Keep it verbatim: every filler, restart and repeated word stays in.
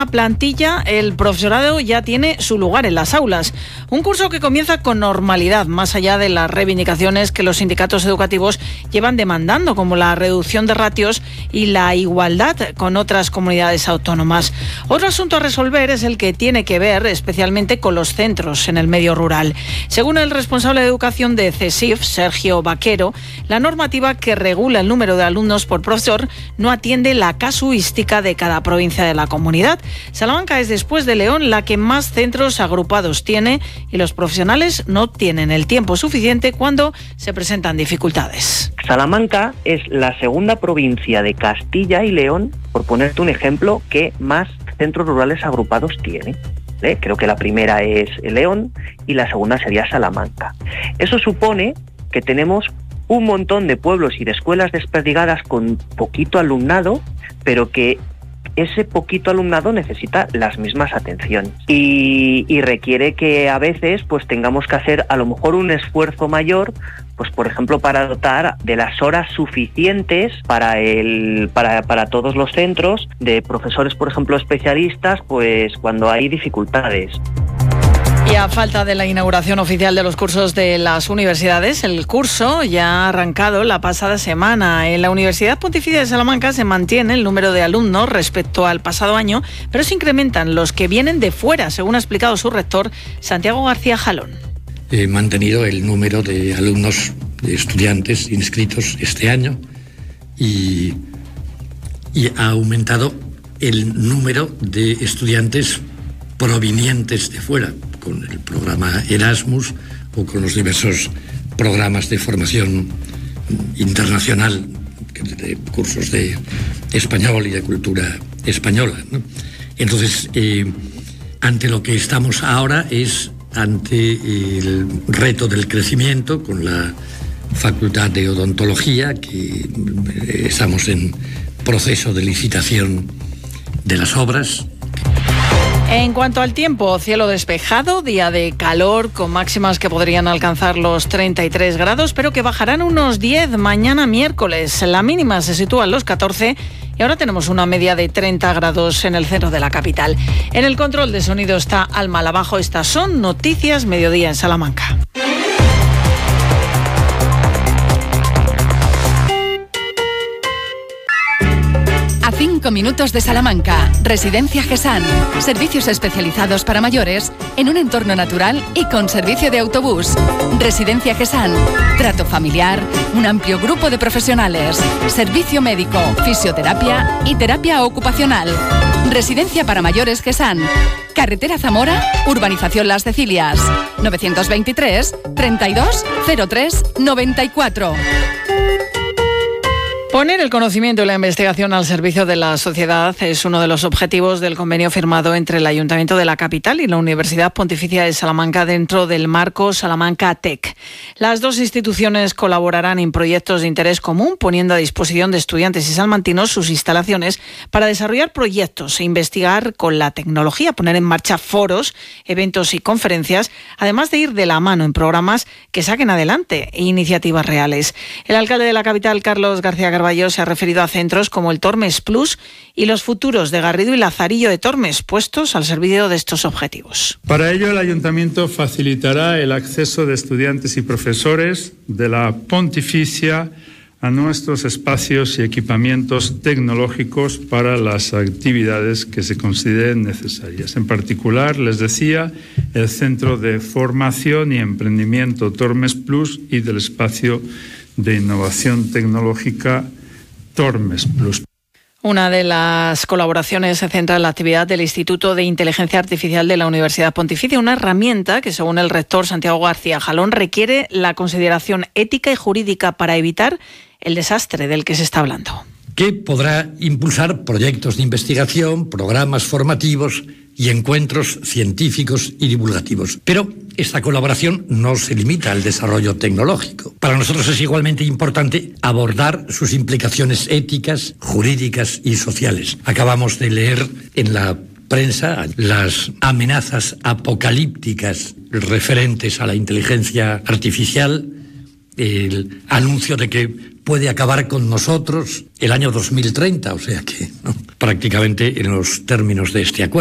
plantilla, el profesorado ya tiene su lugar en las aulas. Un curso que comienza con normalidad, más allá de las reivindicaciones que los sindicatos educativos llevan demandando, como la reducción de ratios y la igualdad con otras comunidades autónomas. Otro asunto a resolver es el que tiene que ver especialmente con los centros en el medio rural. Según el responsable de educación de CESIF, Sergio Vaquero, la normativa que regula el número de alumnos por profesor no atiende la casuística de cada provincia de la comunidad. Salamanca es, después de León, la que más centros agrupados tiene y los profesionales no tienen el tiempo suficiente cuando se presentan dificultades. Salamanca es la segunda provincia de Castilla y León, por ponerte un ejemplo, que más centros rurales agrupados tiene. ¿Eh? Creo que la primera es León y la segunda sería Salamanca. Eso supone que tenemos un montón de pueblos y de escuelas desperdigadas con poquito alumnado, pero que ese poquito alumnado necesita las mismas atenciones y, y requiere que a veces pues tengamos que hacer a lo mejor un esfuerzo mayor, pues por ejemplo para dotar de las horas suficientes para el para, para todos los centros de profesores, por ejemplo especialistas, pues cuando hay dificultades. Y a falta de la inauguración oficial de los cursos de las universidades, el curso ya ha arrancado la pasada semana. En la Universidad Pontificia de Salamanca se mantiene el número de alumnos respecto al pasado año, pero se incrementan los que vienen de fuera, según ha explicado su rector, Santiago García Jalón. He mantenido el número de alumnos, de estudiantes inscritos este año y, y ha aumentado el número de estudiantes provenientes de fuera, con el programa Erasmus o con los diversos programas de formación internacional, de cursos de español y de cultura española, ¿no? Entonces, eh, ante lo que estamos ahora es ante el reto del crecimiento con la Facultad de Odontología, que estamos en proceso de licitación de las obras. En cuanto al tiempo, cielo despejado, día de calor con máximas que podrían alcanzar los treinta y tres grados, pero que bajarán unos diez mañana miércoles. La mínima se sitúa en los catorce y ahora tenemos una media de treinta grados en el centro de la capital. En el control de sonido está Alma Abajo. Estas son Noticias Mediodía en Salamanca. Cinco minutos de Salamanca, Residencia Gesán. Servicios especializados para mayores en un entorno natural y con servicio de autobús. Residencia Gesán. Trato familiar, un amplio grupo de profesionales. Servicio médico, fisioterapia y terapia ocupacional. Residencia para mayores Gesán. Carretera Zamora, Urbanización Las Cecilias. novecientos veintitrés, treinta y dos, cero tres, noventa y cuatro. Poner el conocimiento y la investigación al servicio de la sociedad es uno de los objetivos del convenio firmado entre el Ayuntamiento de la capital y la Universidad Pontificia de Salamanca dentro del marco Salamanca Tech. Las dos instituciones colaborarán en proyectos de interés común, poniendo a disposición de estudiantes y salmantinos sus instalaciones para desarrollar proyectos e investigar con la tecnología, poner en marcha foros, eventos y conferencias, además de ir de la mano en programas que saquen adelante iniciativas reales. El alcalde de la capital, Carlos García Carvalho, se ha referido a centros como el Tormes Plus y los futuros de Garrido y Lazarillo de Tormes, puestos al servicio de estos objetivos. Para ello, el Ayuntamiento facilitará el acceso de estudiantes y profesores de la Pontificia a nuestros espacios y equipamientos tecnológicos para las actividades que se consideren necesarias. En particular, les decía, el Centro de Formación y Emprendimiento Tormes Plus y del Espacio de Innovación Tecnológica Tormes Plus. Una de las colaboraciones se centra en la actividad del Instituto de Inteligencia Artificial de la Universidad Pontificia, una herramienta que, según el rector Santiago García Jalón, requiere la consideración ética y jurídica para evitar el desastre del que se está hablando. Que podrá impulsar proyectos de investigación, programas formativos y encuentros científicos y divulgativos. Pero esta colaboración no se limita al desarrollo tecnológico. Para nosotros es igualmente importante abordar sus implicaciones éticas, jurídicas y sociales. Acabamos de leer en la prensa las amenazas apocalípticas referentes a la inteligencia artificial, el anuncio de que puede acabar con nosotros el año dos mil treinta, o sea que, ¿no?, prácticamente en los términos de este acuerdo.